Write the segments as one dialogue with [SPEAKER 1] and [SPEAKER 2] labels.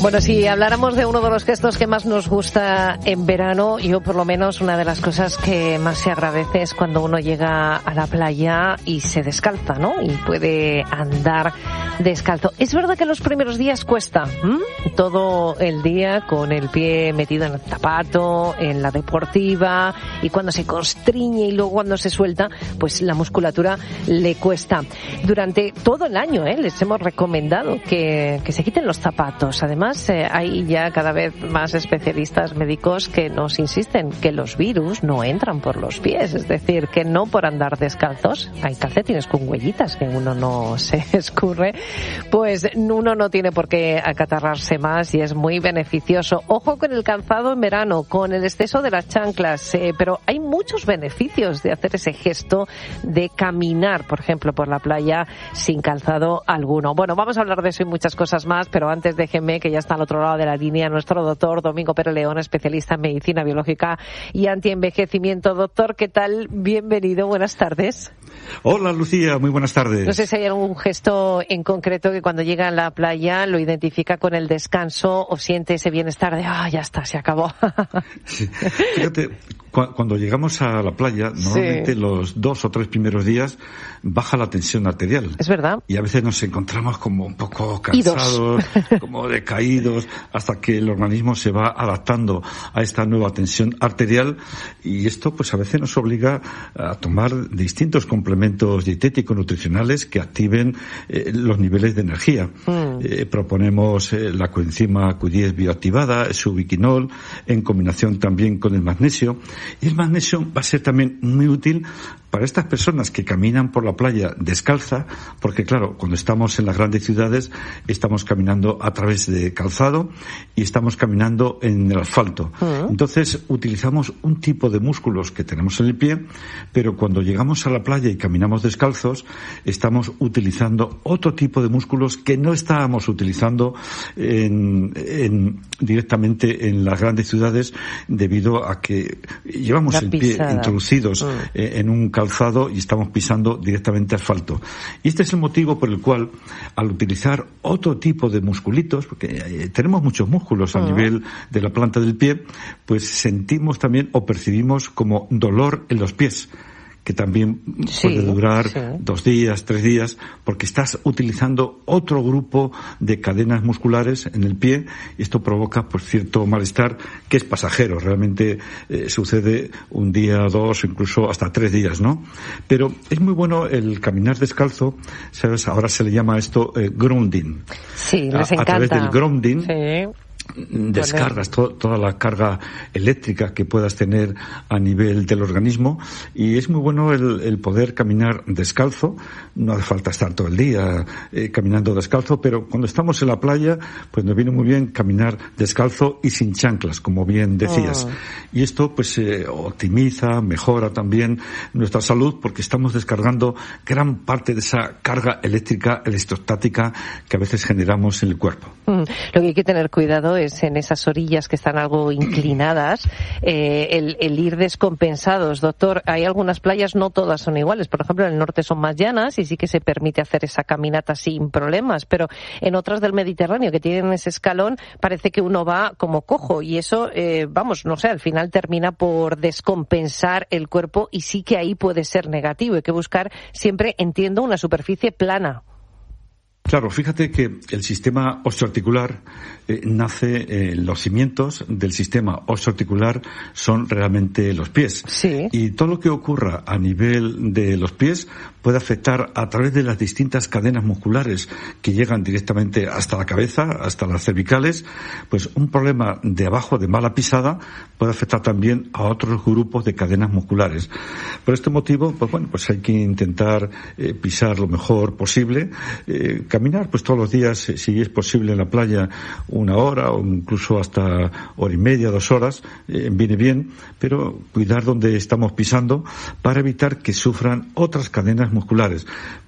[SPEAKER 1] Bueno, si habláramos de uno de los gestos que más nos gusta en verano, yo por lo menos una de las cosas que más se agradece es cuando uno llega a la playa y se descalza, ¿no? Y puede andar descalzo. Es verdad que los primeros días cuesta, todo el día con el pie metido en el zapato, en la deportiva, y cuando se constriñe y luego cuando se suelta, pues la musculatura le cuesta. Durante todo el año, les hemos recomendado que se quiten los zapatos. Además, hay ya cada vez más especialistas médicos que nos insisten que los virus no entran por los pies, es decir, que no por andar descalzos. Hay calcetines con huellitas que uno no se escurre, pues uno no tiene por qué acatarrarse más y es muy beneficioso. Ojo con el calzado en verano, con el exceso de las chanclas, pero hay muchos beneficios de hacer ese gesto de caminar, por ejemplo, por la playa sin calzado alguno. Bueno, vamos a hablar de eso y muchas cosas más, pero antes déjenme que ya está al otro lado de la línea nuestro doctor Domingo Pérez León, especialista en medicina biológica y antienvejecimiento. Doctor, ¿qué tal? Bienvenido, buenas tardes.
[SPEAKER 2] Hola, Lucía, muy buenas tardes.
[SPEAKER 1] No sé si hay algún gesto en concreto que cuando llega a la playa lo identifica con el descanso o siente ese bienestar de, ya está, se acabó.
[SPEAKER 2] Sí. Fíjate, cuando llegamos a la playa, normalmente los 2 o 3 primeros días baja la tensión arterial.
[SPEAKER 1] Es verdad.
[SPEAKER 2] Y a veces nos encontramos como un poco cansados, como decaídos, hasta que el organismo se va adaptando a esta nueva tensión arterial, y esto pues a veces nos obliga a tomar distintos complementos dietéticos nutricionales que activen los niveles de energía. Proponemos la coenzima Q10 bioactivada, su ubiquinol, en combinación también con el magnesio. Y el magnesio va a ser también muy útil para estas personas que caminan por la playa descalza, porque claro, cuando estamos en las grandes ciudades estamos caminando a través de calzado y estamos caminando en el asfalto. Entonces utilizamos un tipo de músculos que tenemos en el pie, pero cuando llegamos a la playa y caminamos descalzos estamos utilizando otro tipo de músculos que no estábamos utilizando directamente en las grandes ciudades, debido a que llevamos el pie introducidos en un calzado y estamos pisando directamente asfalto. Y este es el motivo por el cual, al utilizar otro tipo de musculitos, porque tenemos muchos músculos a nivel de la planta del pie, pues sentimos también o percibimos como dolor en los pies, que también puede durar 2 días, 3 días, porque estás utilizando otro grupo de cadenas musculares en el pie, y esto provoca pues cierto malestar que es pasajero. Realmente sucede 1 día, 2, incluso hasta 3 días, ¿no? Pero es muy bueno el caminar descalzo, ¿sabes? Ahora se le llama esto grounding.
[SPEAKER 1] Sí, les encanta.
[SPEAKER 2] A través del grounding descargas toda la carga eléctrica que puedas tener a nivel del organismo, y es muy bueno el poder caminar descalzo. No hace falta estar todo el día caminando descalzo, pero cuando estamos en la playa pues nos viene muy bien caminar descalzo y sin chanclas, como bien decías. Y esto pues optimiza, mejora también nuestra salud, porque estamos descargando gran parte de esa carga eléctrica electrostática que a veces generamos en el cuerpo.
[SPEAKER 1] Lo que hay que tener cuidado es en esas orillas que están algo inclinadas, el ir descompensados. Doctor, hay algunas playas, no todas son iguales. Por ejemplo, en el norte son más llanas y sí que se permite hacer esa caminata sin problemas, pero en otras del Mediterráneo que tienen ese escalón parece que uno va como cojo, y eso, al final termina por descompensar el cuerpo, y sí que ahí puede ser negativo. Hay que buscar siempre, entiendo, una superficie plana.
[SPEAKER 2] Claro, fíjate que el sistema osteoarticular nace, los cimientos del sistema osteoarticular son realmente los pies.
[SPEAKER 1] Sí.
[SPEAKER 2] Y todo lo que ocurra a nivel de los pies puede afectar a través de las distintas cadenas musculares que llegan directamente hasta la cabeza, hasta las cervicales. Pues un problema de abajo, de mala pisada, puede afectar también a otros grupos de cadenas musculares. Por este motivo, pues hay que intentar pisar lo mejor posible, caminar pues todos los días, si es posible, en la playa 1 hora o incluso hasta 1h30, 2 horas, viene bien, pero cuidar donde estamos pisando para evitar que sufran otras cadenas musculares.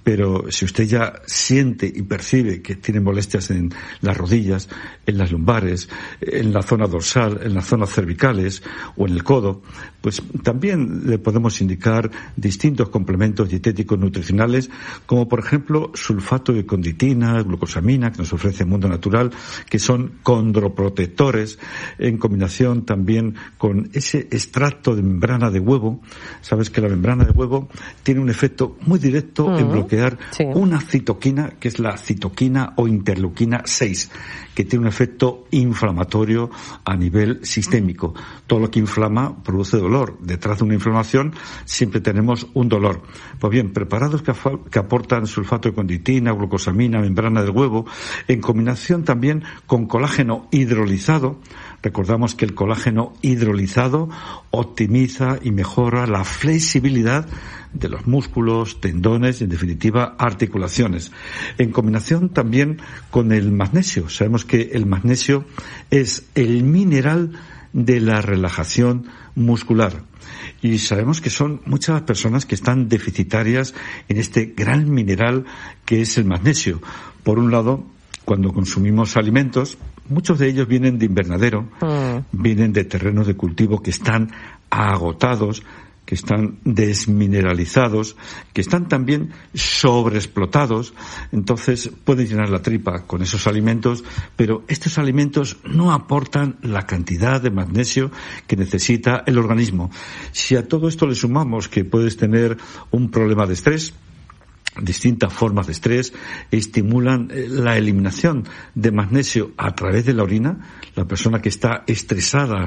[SPEAKER 2] pero si usted ya siente y percibe que tiene molestias en las rodillas, en las lumbares, en la zona dorsal, en las zonas cervicales o en el codo, pues también le podemos indicar distintos complementos dietéticos nutricionales, como por ejemplo sulfato de conditina, glucosamina, que nos ofrece el Mundo Natural, que son condroprotectores, en combinación también con ese extracto de membrana de huevo. Sabes que la membrana de huevo tiene un efecto muy directo en bloquear una citoquina, que es la citoquina o interleuquina 6, que tiene un efecto inflamatorio a nivel sistémico. Todo lo que inflama produce dolor. Detrás de una inflamación siempre tenemos un dolor. Pues bien, preparados que aportan sulfato de conditina, glucosamina, membrana del huevo, en combinación también con colágeno hidrolizado. Recordamos que el colágeno hidrolizado optimiza y mejora la flexibilidad de los músculos, tendones y, en definitiva, articulaciones. En combinación también con el magnesio. Sabemos que el magnesio es el mineral de la relajación muscular. Y sabemos que son muchas las personas que están deficitarias en este gran mineral que es el magnesio. Por un lado, cuando consumimos alimentos, muchos de ellos vienen de invernadero, vienen de terrenos de cultivo que están agotados, que están desmineralizados, que están también sobreexplotados. Entonces pueden llenar la tripa con esos alimentos, pero estos alimentos no aportan la cantidad de magnesio que necesita el organismo. Si a todo esto le sumamos que puedes tener un problema de estrés, distintas formas de estrés estimulan la eliminación de magnesio a través de la orina. La persona que está estresada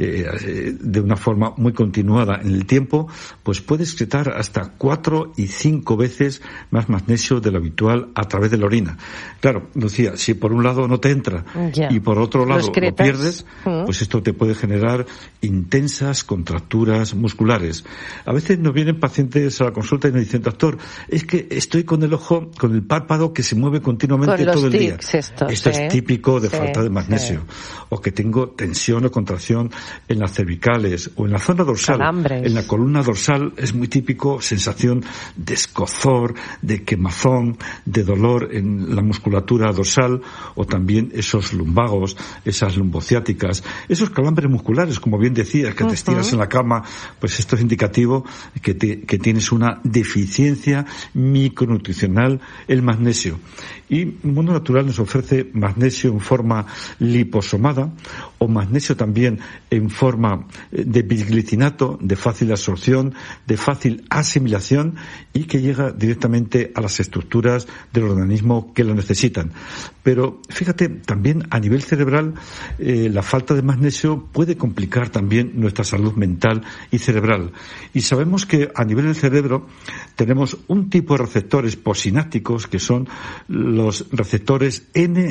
[SPEAKER 2] de una forma muy continuada en el tiempo, pues puede excretar hasta 4 y 5 veces más magnesio de lo habitual a través de la orina. Claro, Lucía, si por un lado no te entra y por otro lado lo pierdes, pues esto te puede generar intensas contracturas musculares. A veces nos vienen pacientes a la consulta y nos dicen: doctor, es que estoy con el ojo, con el párpado que se mueve continuamente todo el día. Esto es típico de falta de magnesio. O que tengo tensión o contracción en las cervicales o en la zona dorsal. Calambres. En la columna dorsal es muy típico sensación de escozor, de quemazón, de dolor en la musculatura dorsal, o también esos lumbagos, esas lumbociáticas, esos calambres musculares, como bien decías, que te estiras en la cama. Pues esto es indicativo que tienes una deficiencia micronutricional, el magnesio. Y Mundo Natural nos ofrece magnesio en forma liposomada, o magnesio también en forma de bisglicinato, de fácil absorción, de fácil asimilación, y que llega directamente a las estructuras del organismo que lo necesitan. Pero fíjate, también a nivel cerebral, la falta de magnesio puede complicar también nuestra salud mental y cerebral. Y sabemos que a nivel del cerebro tenemos un tipo de receptores posinápticos que son los receptores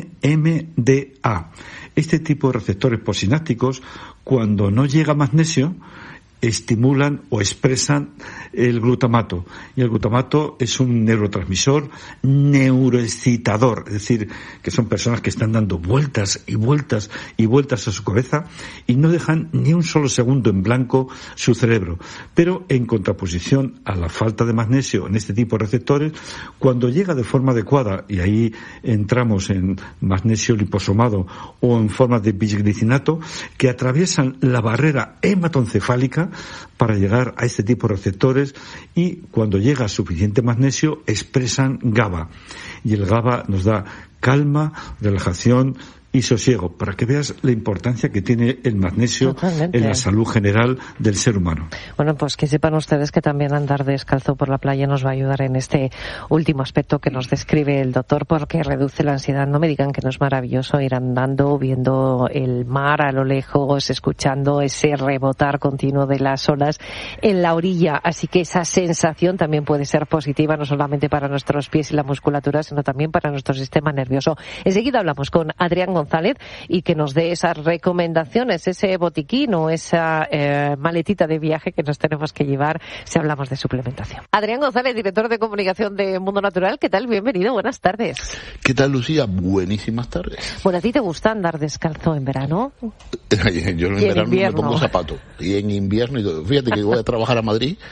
[SPEAKER 2] NMDA. Este tipo de receptores posinápticos, cuando no llega magnesio, estimulan o expresan el glutamato. Y el glutamato es un neurotransmisor neuroexcitador, es decir, que son personas que están dando vueltas y vueltas y vueltas a su cabeza y no dejan ni un solo segundo en blanco su cerebro. Pero en contraposición a la falta de magnesio en este tipo de receptores, cuando llega de forma adecuada, y ahí entramos en magnesio liposomado o en forma de bisglicinato, que atraviesan la barrera hematoencefálica para llegar a este tipo de receptores, y cuando llega suficiente magnesio expresan GABA, y el GABA nos da calma, relajación y sosiego, para que veas la importancia que tiene el magnesio en la salud general del ser humano.
[SPEAKER 1] Bueno, pues que sepan ustedes que también andar descalzo por la playa nos va a ayudar en este último aspecto que nos describe el doctor, porque reduce la ansiedad. No me digan que no es maravilloso ir andando, viendo el mar a lo lejos, escuchando ese rebotar continuo de las olas en la orilla. Así que esa sensación también puede ser positiva, no solamente para nuestros pies y la musculatura, sino también para nuestro sistema nervioso. Enseguida hablamos con Adrián González y que nos dé esas recomendaciones, ese botiquín o esa maletita de viaje que nos tenemos que llevar si hablamos de suplementación. Adrián González, director de comunicación de Mundo Natural, ¿qué tal? Bienvenido, buenas tardes.
[SPEAKER 3] ¿Qué tal, Lucía? Buenísimas tardes.
[SPEAKER 1] Bueno, ¿a ti te gusta andar descalzo en verano?
[SPEAKER 3] Yo en verano no me pongo zapatos, y en invierno, fíjate que voy a trabajar a Madrid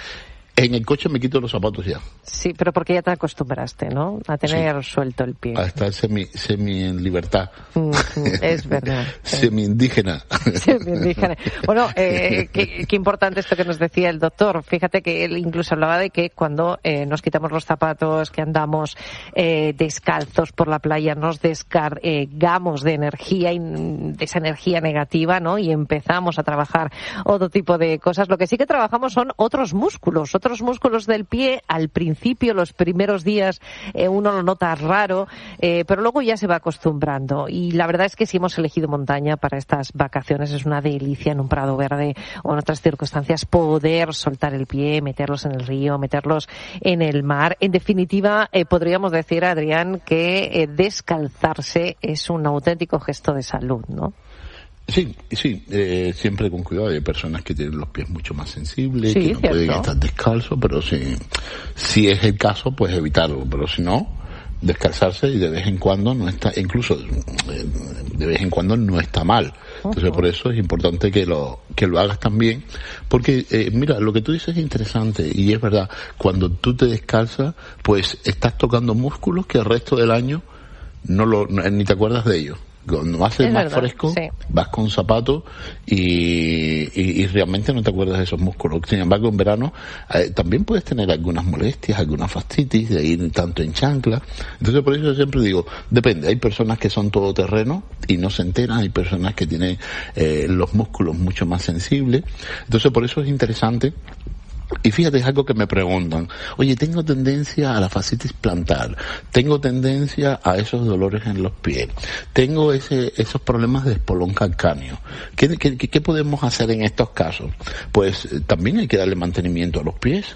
[SPEAKER 3] En el coche me quito los zapatos ya.
[SPEAKER 1] Sí, pero porque ya te acostumbraste, ¿no? A tener suelto el pie.
[SPEAKER 3] A estar semi en libertad.
[SPEAKER 1] Es verdad.
[SPEAKER 3] Semi-indígena.
[SPEAKER 1] Semi-indígena. Bueno, qué importante esto que nos decía el doctor. Fíjate que él incluso hablaba de que cuando nos quitamos los zapatos, que andamos descalzos por la playa, nos descargamos de energía, de esa energía negativa, ¿no? Y empezamos a trabajar otro tipo de cosas. Lo que sí que trabajamos son otros músculos del pie. Al principio, los primeros días, uno lo nota raro, pero luego ya se va acostumbrando. Y la verdad es que si hemos elegido montaña para estas vacaciones, es una delicia en un prado verde o en otras circunstancias poder soltar el pie, meterlos en el río, meterlos en el mar. En definitiva, podríamos decir, Adrián, que descalzarse es un auténtico gesto de salud, ¿no?
[SPEAKER 3] Sí, siempre con cuidado. Hay personas que tienen los pies mucho más sensibles,
[SPEAKER 1] sí,
[SPEAKER 3] que no pueden estar descalzos, pero si es el caso, pues evitarlo. Pero si no, descalzarse y de vez en cuando no está, incluso de vez en cuando no está mal. Entonces por eso es importante que lo hagas también, porque mira, lo que tú dices es interesante y es verdad. Cuando tú te descalzas, pues estás tocando músculos que el resto del año ni te acuerdas de ellos. Cuando hace más fresco, sí, vas con zapatos y realmente no te acuerdas de esos músculos. Sin embargo, en verano también puedes tener algunas molestias, alguna fascitis de ir tanto en chancla. Entonces, por eso yo siempre digo, depende. Hay personas que son todoterreno y no se enteran. Hay personas que tienen los músculos mucho más sensibles. Entonces, por eso es interesante. Y fíjate, es algo que me preguntan. Oye, tengo tendencia a la fascitis plantar, tengo tendencia a esos dolores en los pies, tengo esos problemas de espolón calcáneo. ¿Qué podemos hacer en estos casos? Pues también hay que darle mantenimiento a los pies,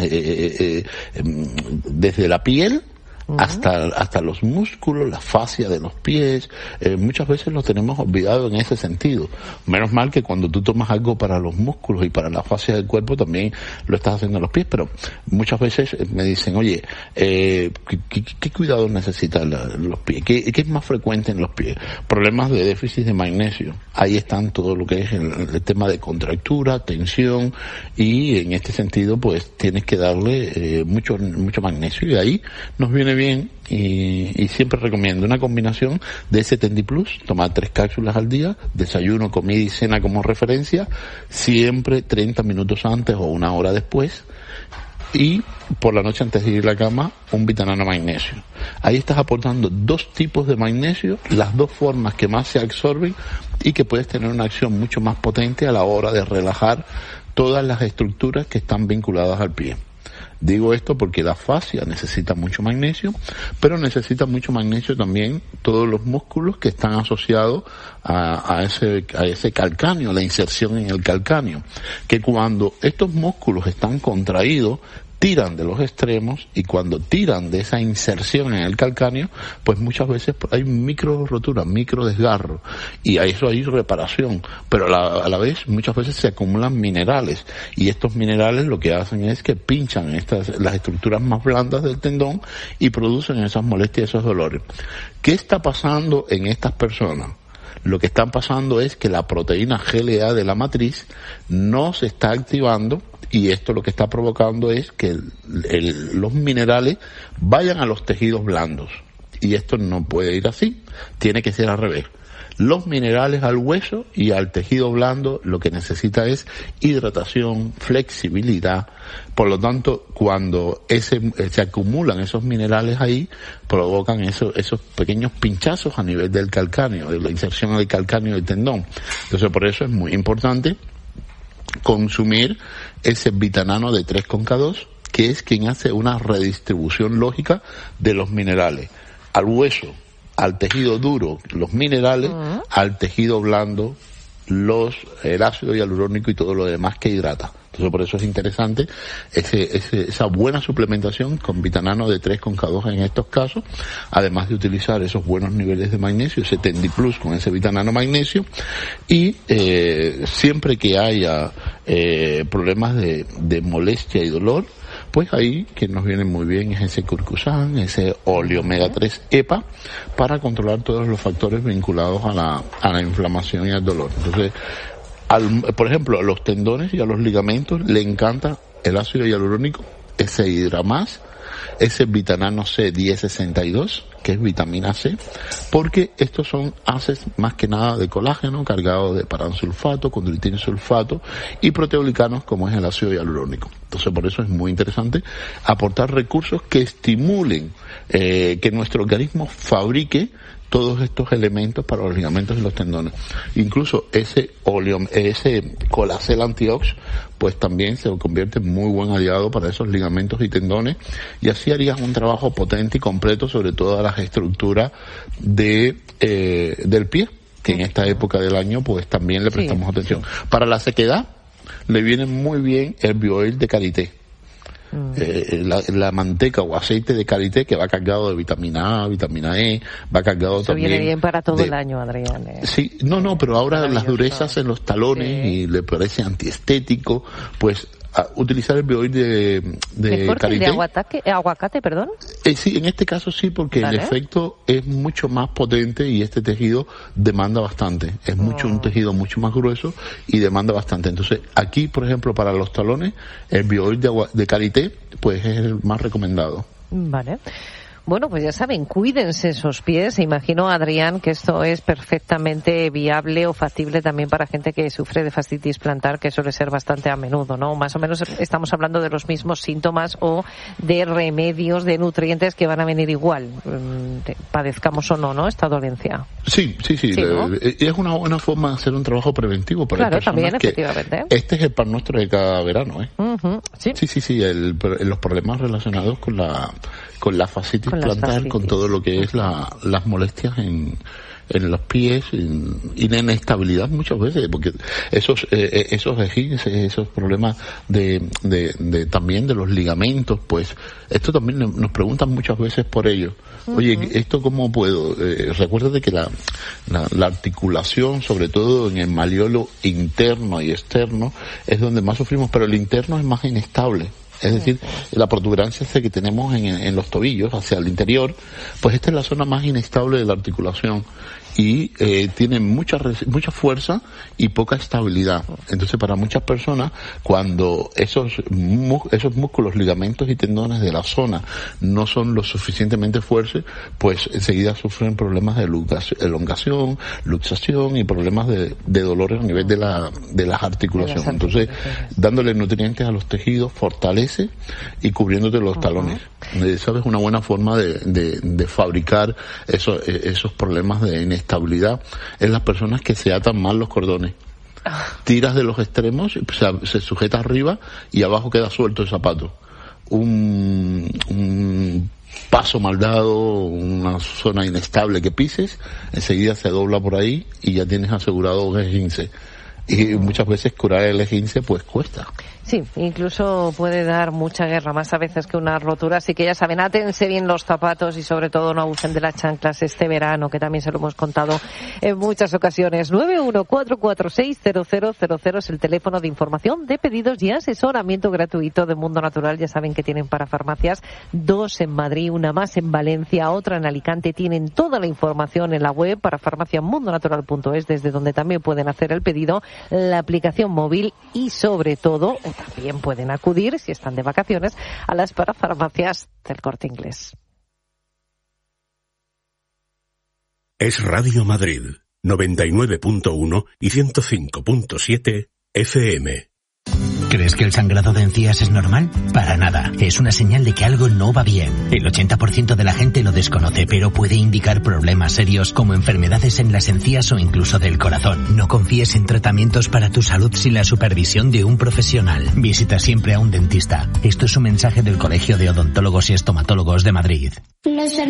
[SPEAKER 3] desde la piel hasta los músculos, la fascia de los pies. Muchas veces lo tenemos olvidado en ese sentido. Menos mal que cuando tú tomas algo para los músculos y para la fascia del cuerpo también lo estás haciendo en los pies, pero muchas veces me dicen, oye, ¿qué cuidados necesitan los pies? ¿Qué es más frecuente en los pies? Problemas de déficit de magnesio. Ahí están todo lo que es el tema de contractura, tensión, y en este sentido pues tienes que darle mucho magnesio, y ahí nos viene bien, y siempre recomiendo una combinación de ese Tendiplus, tomar 3 cápsulas al día, desayuno, comida y cena como referencia, siempre 30 minutos antes o 1 hora después, y por la noche antes de ir a la cama, un Vitanano magnesio. Ahí estás aportando 2 tipos de magnesio, las 2 formas que más se absorben y que puedes tener una acción mucho más potente a la hora de relajar todas las estructuras que están vinculadas al pie. Digo esto porque la fascia necesita mucho magnesio, pero necesita mucho magnesio también todos los músculos que están asociados a ese calcáneo, la inserción en el calcáneo, que cuando estos músculos están contraídos, tiran de los extremos, y cuando tiran de esa inserción en el calcáneo, pues muchas veces hay micro roturas, micro desgarros, y a eso hay reparación, pero a la vez muchas veces se acumulan minerales, y estos minerales lo que hacen es que pinchan las estructuras más blandas del tendón y producen esas molestias, esos dolores. ¿Qué está pasando en estas personas? Lo que está pasando es que la proteína GLA de la matriz no se está activando, y esto lo que está provocando es que los minerales vayan a los tejidos blandos. Y esto no puede ir así, tiene que ser al revés. Los minerales al hueso y al tejido blando lo que necesita es hidratación, flexibilidad. Por lo tanto, cuando se acumulan esos minerales ahí, provocan esos pequeños pinchazos a nivel del calcáneo, de la inserción del calcáneo del tendón. Entonces, por eso es muy importante consumir ese Vitanano de 3,2, que es quien hace una redistribución lógica de los minerales al hueso, al tejido duro los minerales, al tejido blando el ácido hialurónico y todo lo demás que hidrata. Entonces por eso es interesante esa buena suplementación con Vitanano de 3,2 en estos casos, además de utilizar esos buenos niveles de magnesio, ese Tendiplus con ese Vitanano magnesio, y siempre que haya problemas de molestia y dolor, pues ahí que nos viene muy bien es ese Curcusan, ese óleo omega 3 EPA, para controlar todos los factores vinculados a la inflamación y al dolor. Entonces, por ejemplo, a los tendones y a los ligamentos le encanta el ácido hialurónico, ese Hidramás, ese Vitanano C 1062, que es vitamina C, porque estos son haces más que nada de colágeno, cargados de paransulfato, condroitinsulfato y proteoglicanos, como es el ácido hialurónico. Entonces, por eso es muy interesante aportar recursos que estimulen que nuestro organismo fabrique todos estos elementos para los ligamentos y los tendones. Incluso ese Colacel Antiox, pues también se convierte en muy buen aliado para esos ligamentos y tendones, y así harías un trabajo potente y completo sobre todas las estructuras del pie, que en esta época del año pues también le prestamos atención. Para la sequedad le viene muy bien el Bioil de Karité. La manteca o aceite de karité, que va cargado de vitamina A, vitamina E, va cargado
[SPEAKER 1] eso
[SPEAKER 3] también.
[SPEAKER 1] Viene bien para todo el año, Adrián.
[SPEAKER 3] Sí, pero ahora las durezas en los talones y le parece antiestético, pues utilizar el Bioil de karité.
[SPEAKER 1] ¿De aguacate, perdón?
[SPEAKER 3] Sí, en este caso sí, porque el efecto es mucho más potente y este tejido demanda bastante. Es un tejido mucho más grueso y demanda bastante. Entonces, aquí, por ejemplo, para los talones, el Bioil de karité, pues es el más recomendado.
[SPEAKER 1] Vale. Bueno, pues ya saben, cuídense esos pies. Imagino, Adrián, que esto es perfectamente viable o factible también para gente que sufre de fascitis plantar, que suele ser bastante a menudo, ¿no? Más o menos estamos hablando de los mismos síntomas o de remedios, de nutrientes que van a venir igual, padezcamos o no, esta dolencia.
[SPEAKER 3] Sí, ¿no? Es una buena forma de hacer un trabajo preventivo para
[SPEAKER 1] claro,
[SPEAKER 3] personas
[SPEAKER 1] también, efectivamente.
[SPEAKER 3] Este es el pan nuestro de cada verano,
[SPEAKER 1] Uh-huh, sí.
[SPEAKER 3] Los problemas relacionados con la fascitis plantar, con todo lo que es las molestias en los pies y la inestabilidad muchas veces, porque esos esguinces, esos problemas de también de los ligamentos, pues esto también nos preguntan muchas veces por ello. Oye, ¿esto cómo puedo? Recuérdate que la articulación, sobre todo en el maleolo interno y externo, es donde más sufrimos, pero el interno es más inestable. Es decir, la protuberancia que tenemos en los tobillos hacia el interior, pues esta es la zona más inestable de la articulación y tiene mucha fuerza y poca estabilidad. Entonces, para muchas personas, cuando esos músculos, ligamentos y tendones de la zona no son lo suficientemente fuertes, pues enseguida sufren problemas de elongación, luxación y problemas de dolores a nivel de las articulaciones. Entonces, dándole nutrientes a los tejidos fortalece y cubriéndote los talones. ¿Sabes? Una buena forma de fabricar esos problemas de inestabilidad es las personas que se atan mal los cordones. Tiras de los extremos, se sujeta arriba y abajo queda suelto el zapato. Un paso mal dado, una zona inestable que pises, enseguida se dobla por ahí y ya tienes asegurado un esguince. Y muchas veces curar el esguince pues cuesta.
[SPEAKER 1] Sí, incluso puede dar mucha guerra, más a veces que una rotura, así que ya saben, átense bien los zapatos y sobre todo no abusen de las chanclas este verano, que también se lo hemos contado en muchas ocasiones. 914460000 es el teléfono de información, de pedidos y asesoramiento gratuito de Mundo Natural. Ya saben que tienen para farmacias 2 en Madrid, una más en Valencia, otra en Alicante. Tienen toda la información en la web para farmaciamundonatural.es, desde donde también pueden hacer el pedido, la aplicación móvil y sobre todo también pueden acudir, si están de vacaciones, a las parafarmacias del Corte Inglés.
[SPEAKER 4] Es Radio Madrid, 99.1 y 105.7 FM.
[SPEAKER 5] ¿Crees que el sangrado de encías es normal? Para nada. Es una señal de que algo no va bien. El 80% de la gente lo desconoce, pero puede indicar problemas serios como enfermedades en las encías o incluso del corazón. No confíes en tratamientos para tu salud sin la supervisión de un profesional. Visita siempre a un dentista. Esto es un mensaje del Colegio de Odontólogos y Estomatólogos de Madrid.